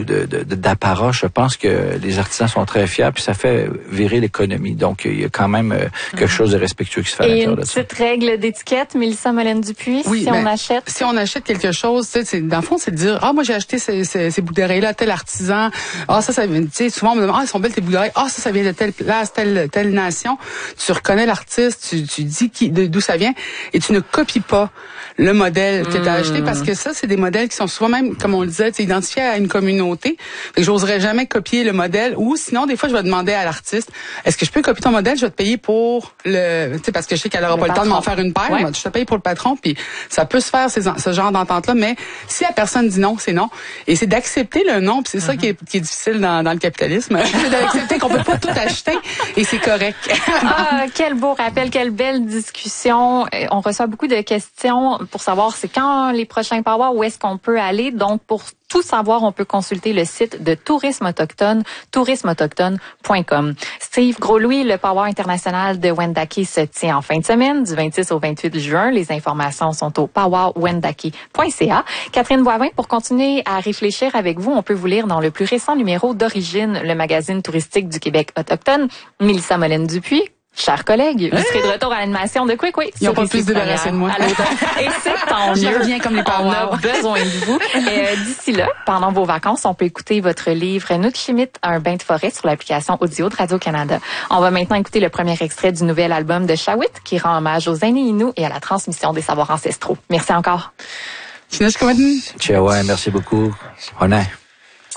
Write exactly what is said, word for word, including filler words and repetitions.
ou de, de, d'apparat, je pense que les artisans sont très fiers, puis ça fait virer l'économie. Donc, il y a quand même euh, quelque chose de respectueux qui se fait à l'intérieur de ça. Et une petite règle d'étiquette, Mélissa Molène-Dupuis, oui, si on achète? Si on achète quelque chose, tu sais, c'est, dans le fond, c'est de dire, ah, moi, j'ai acheté ces, ces, ces bouts d'oreilles-là à tel artisan. Ah, ça, ça vient, tu sais, souvent, on me demande, ah, ils sont belles tes bouts d'oreilles. Ah, ça, ça vient de telle place, telle, telle nation. Tu reconnais l'artiste, tu, tu dis qui, de, d'où ça vient, et tu ne copies pas le modèle que tu as acheté, parce que ça, c'est des modèles qui sont souvent même, comme on le disait, identifiés à une communauté. Fait que j'oserais jamais copier le modèle, ou sinon, des fois, je vais demander à l'artiste, est-ce que je peux copier ton modèle? Je vais te payer pour le, tu sais, parce que je sais qu'elle aura pas le temps de m'en faire une paire. Ouais. Je te paye pour le patron, puis ça peut se faire ces, ce genre d'entente-là, mais si la personne dit non, c'est non. Et c'est d'accepter le non, puis c'est mm-hmm. ça qui est, qui est difficile dans, dans le capitalisme. C'est d'accepter qu'on peut pas tout acheter, et c'est correct. Ah, quel beau rappel, quelle belle discussion. On reçoit beaucoup de questions pour savoir c'est quand les prochains Power, où est-ce qu'on peut aller. Donc, pour tout savoir, on peut consulter le site de Tourisme Autochtone, tourisme autochtone point com. Steve Gros-Louis, le Power international de Wendake se tient en fin de semaine, du vingt-six au vingt-huit juin. Les informations sont au power wendake point c a. Catherine Boivin, pour continuer à réfléchir avec vous, on peut vous lire dans le plus récent numéro d'Origine, le magazine touristique du Québec autochtone. Mélissa Molène-Dupuis, chers collègues, vous serez de retour à l'animation de Quick Quick. Ils n'ont pas plus débarrassé de moi. Et c'est tant mieux. Je reviens comme les On a besoin de vous. Et euh, d'ici là, pendant vos vacances, on peut écouter votre livre Nutchimit, un bain de forêt sur l'application audio de Radio-Canada. On va maintenant écouter le premier extrait du nouvel album de Shawit qui rend hommage aux aînés Inuits et à la transmission des savoirs ancestraux. Merci encore. Ciao, merci beaucoup. Honnête.